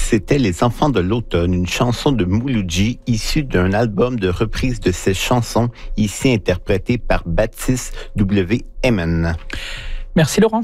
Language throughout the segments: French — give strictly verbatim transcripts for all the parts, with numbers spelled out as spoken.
C'était Les Enfants de l'Automne, une chanson de Mouloudji issue d'un album de reprise de ses chansons, ici interprétée par Baptiste W. Emen. Merci Laurent.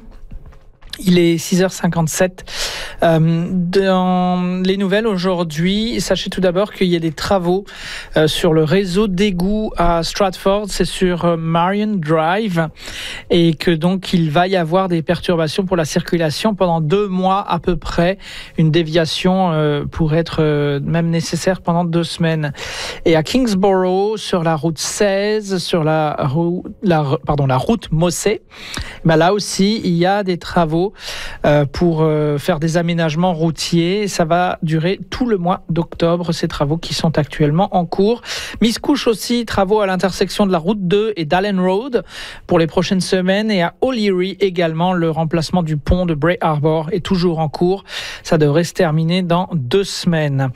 Il est six heures cinquante-sept. Euh, dans les nouvelles aujourd'hui, sachez tout d'abord qu'il y a des travaux euh, sur le réseau d'égouts à Stratford, c'est sur euh, Marion Drive, et que donc il va y avoir des perturbations pour la circulation pendant deux mois à peu près. Une déviation euh, pourrait être euh, même nécessaire pendant deux semaines. Et à Kingsborough, sur la route seize, sur la, route, la, pardon, la route Mossé, ben là aussi il y a des travaux Euh, pour euh, faire des aménagements routiers. Ça va durer tout le mois d'octobre, ces travaux qui sont actuellement en cours. Miscouche aussi, travaux à l'intersection de la route deux et d'Allen Road pour les prochaines semaines. Et à O'Leary également, le remplacement du pont de Bray Harbor est toujours en cours. Ça devrait se terminer dans deux semaines.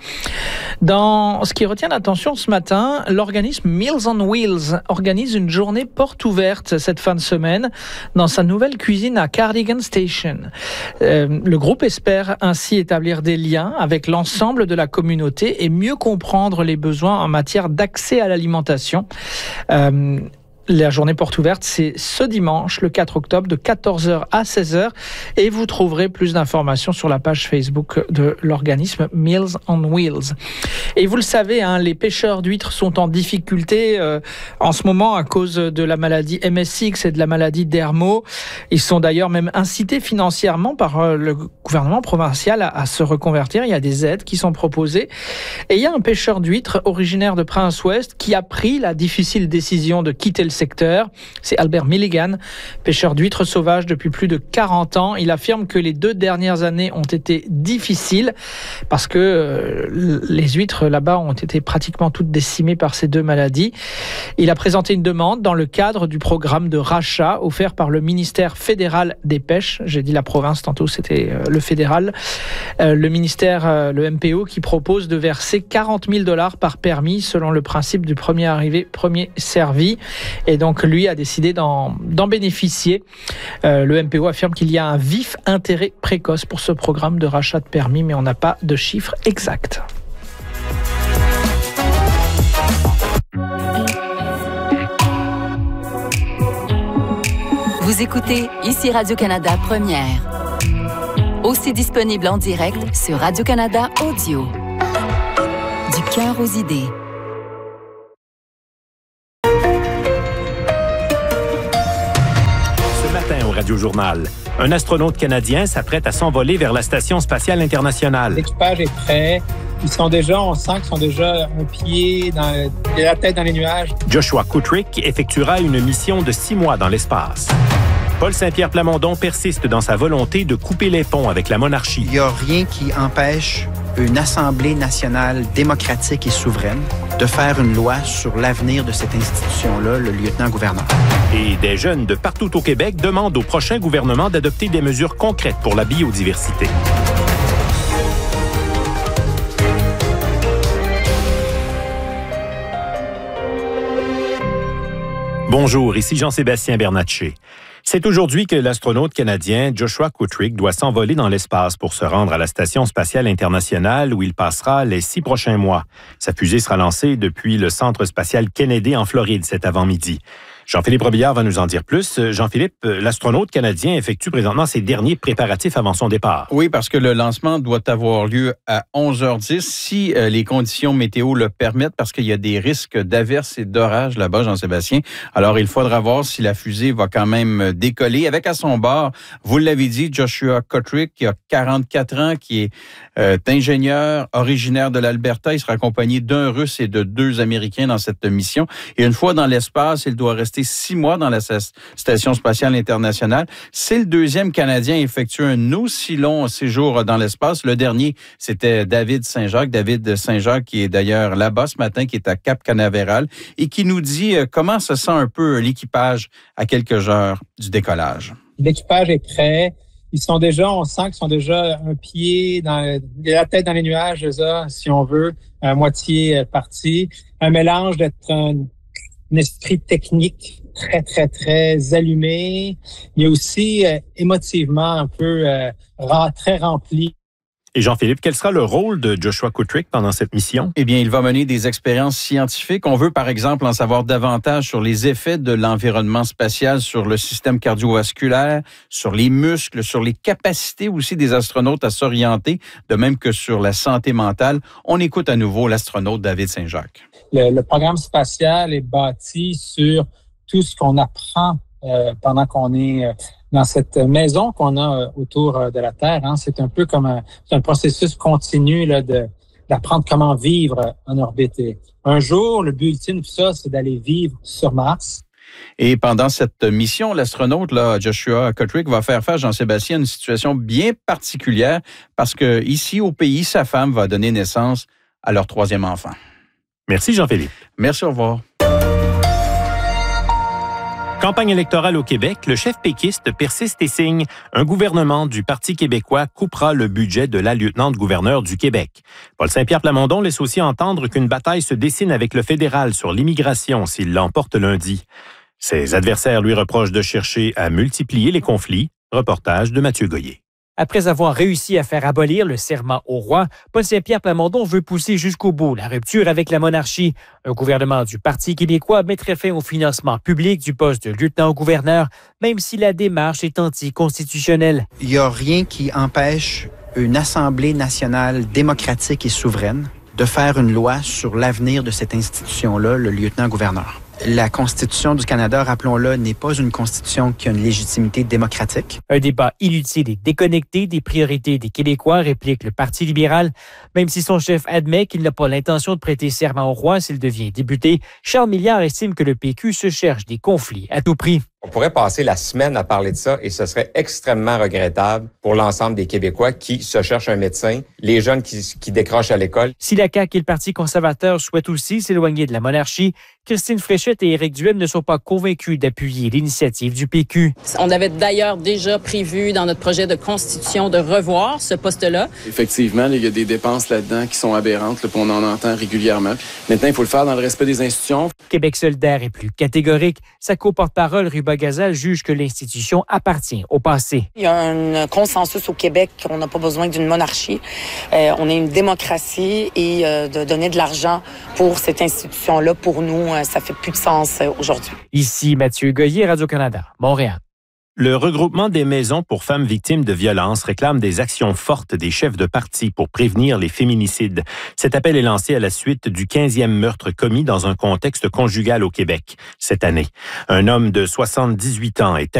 Dans ce qui retient l'attention ce matin, l'organisme Meals on Wheels organise une journée porte ouverte cette fin de semaine dans sa nouvelle cuisine à Cardigan Station. Euh, le groupe espère ainsi établir des liens avec l'ensemble de la communauté et mieux comprendre les besoins en matière d'accès à l'alimentation. Euh, La journée porte ouverte, c'est ce dimanche, le quatre octobre, de quatorze heures à seize heures. Et vous trouverez plus d'informations sur la page Facebook de l'organisme Meals on Wheels. Et vous le savez, hein, les pêcheurs d'huîtres sont en difficulté euh, en ce moment à cause de la maladie M S X et de la maladie d'Hermo. Ils sont d'ailleurs même incités financièrement par euh, le gouvernement provincial à, à se reconvertir. Il y a des aides qui sont proposées. Et il y a un pêcheur d'huîtres originaire de Prince-Ouest qui a pris la difficile décision de quitter le secteur. C'est Albert Milligan, pêcheur d'huîtres sauvages depuis plus de quarante ans. Il affirme que les deux dernières années ont été difficiles parce que euh, les huîtres là-bas ont été pratiquement toutes décimées par ces deux maladies. Il a présenté une demande dans le cadre du programme de rachat offert par le ministère fédéral des pêches. J'ai dit la province tantôt, c'était euh, le fédéral. Euh, le ministère, euh, le M P O, qui propose de verser quarante mille dollars par permis selon le principe du premier arrivé, premier servi. Et donc, lui a décidé d'en, d'en bénéficier. Euh, le M P O affirme qu'il y a un vif intérêt précoce pour ce programme de rachat de permis, mais on n'a pas de chiffres exacts. Vous écoutez ici Radio-Canada Première. Aussi disponible en direct sur Radio-Canada Audio. Du cœur aux idées. Au Radio-Journal. Un astronaute canadien s'apprête à s'envoler vers la Station spatiale internationale. L'équipage est prêt. Ils sont déjà, on sent qu'ils sont déjà un pied, dans, la tête dans les nuages. Joshua Kutrick effectuera une mission de six mois dans l'espace. Paul Saint-Pierre Plamondon persiste dans sa volonté de couper les ponts avec la monarchie. Il n'y a rien qui empêche une Assemblée nationale démocratique et souveraine de faire une loi sur l'avenir de cette institution-là, le lieutenant-gouverneur. Et des jeunes de partout au Québec demandent au prochain gouvernement d'adopter des mesures concrètes pour la biodiversité. Bonjour, ici Jean-Sébastien Bernatchez. C'est aujourd'hui que l'astronaute canadien Joshua Kutrick doit s'envoler dans l'espace pour se rendre à la Station spatiale internationale où il passera les six prochains mois. Sa fusée sera lancée depuis le Centre spatial Kennedy en Floride cet avant-midi. Jean-Philippe Robillard va nous en dire plus. Jean-Philippe, l'astronaute canadien effectue présentement ses derniers préparatifs avant son départ. Oui, parce que le lancement doit avoir lieu à onze heures dix si euh, les conditions météo le permettent, parce qu'il y a des risques d'averses et d'orages là-bas, Jean-Sébastien. Alors, il faudra voir si la fusée va quand même décoller. Avec à son bord, vous l'avez dit, Joshua Kutrick, qui a quarante-quatre ans, qui est euh, ingénieur originaire de l'Alberta. Il sera accompagné d'un Russe et de deux Américains dans cette mission. Et une fois dans l'espace, il doit rester six mois dans la Station spatiale internationale. C'est le deuxième Canadien à effectuer un aussi long séjour dans l'espace. Le dernier, c'était David Saint-Jacques. David Saint-Jacques, qui est d'ailleurs là-bas ce matin, qui est à Cap Canaveral et qui nous dit comment se sent un peu l'équipage à quelques heures du décollage. L'équipage est prêt. Ils sont déjà, on sent qu'ils sont déjà un pied, dans la tête dans les nuages, ça, si on veut, à moitié parti. Un mélange d'être un un esprit technique très, très, très allumé. Il est aussi euh, émotivement un peu euh, très rempli. Et Jean-Philippe, quel sera le rôle de Joshua Coutric pendant cette mission? Eh bien, il va mener des expériences scientifiques. On veut, par exemple, en savoir davantage sur les effets de l'environnement spatial sur le système cardiovasculaire, sur les muscles, sur les capacités aussi des astronautes à s'orienter, de même que sur la santé mentale. On écoute à nouveau l'astronaute David Saint-Jacques. Le, le programme spatial est bâti sur tout ce qu'on apprend euh, pendant qu'on est euh, dans cette maison qu'on a euh, autour euh, de la Terre. Hein. C'est un peu comme un, c'est un processus continu là, de, d'apprendre comment vivre en orbite. Et un jour, le but ultime de ça, c'est d'aller vivre sur Mars. Et pendant cette mission, l'astronaute là, Joshua Coutric va faire face, Jean-Sébastien, à une situation bien particulière parce que ici, au pays, sa femme va donner naissance à leur troisième enfant. Merci Jean-Philippe. Merci, au revoir. Campagne électorale au Québec, le chef péquiste persiste et signe. Un gouvernement du Parti québécois coupera le budget de la lieutenant-gouverneur du Québec. Paul Saint-Pierre Plamondon laisse aussi entendre qu'une bataille se dessine avec le fédéral sur l'immigration s'il l'emporte lundi. Ses adversaires lui reprochent de chercher à multiplier les conflits. Reportage de Mathieu Goyer. Après avoir réussi à faire abolir le serment au roi, Paul Saint-Pierre Plamondon veut pousser jusqu'au bout la rupture avec la monarchie. Un gouvernement du Parti québécois mettrait fin au financement public du poste de lieutenant-gouverneur, même si la démarche est anticonstitutionnelle. Il n'y a rien qui empêche une Assemblée nationale démocratique et souveraine de faire une loi sur l'avenir de cette institution-là, le lieutenant-gouverneur. La Constitution du Canada, rappelons-le, n'est pas une constitution qui a une légitimité démocratique. Un débat inutile et déconnecté des priorités des Québécois, réplique le Parti libéral. Même si son chef admet qu'il n'a pas l'intention de prêter serment au roi s'il devient député, Charles Milliard estime que le P Q se cherche des conflits à tout prix. On pourrait passer la semaine à parler de ça et ce serait extrêmement regrettable pour l'ensemble des Québécois qui se cherchent un médecin, les jeunes qui, qui décrochent à l'école. Si la C A Q et le Parti conservateur souhaitent aussi s'éloigner de la monarchie, Christine Fréchette et Éric Duhem ne sont pas convaincus d'appuyer l'initiative du P Q. On avait d'ailleurs déjà prévu dans notre projet de constitution de revoir ce poste-là. Effectivement, il y a des dépenses là-dedans qui sont aberrantes, là, on en entend régulièrement. Maintenant, il faut le faire dans le respect des institutions. Québec solidaire est plus catégorique. Sa co-porte-parole, Ruba Gazal, juge que l'institution appartient au passé. Il y a un consensus au Québec qu'on n'a pas besoin d'une monarchie. Euh, on est une démocratie et euh, de donner de l'argent pour cette institution-là, pour nous, euh, ça fait plus de sens euh, aujourd'hui. Ici Mathieu Goyer, Radio-Canada, Montréal. Le regroupement des maisons pour femmes victimes de violences réclame des actions fortes des chefs de parti pour prévenir les féminicides. Cet appel est lancé à la suite du quinzième meurtre commis dans un contexte conjugal au Québec cette année. Un homme de soixante-dix-huit ans est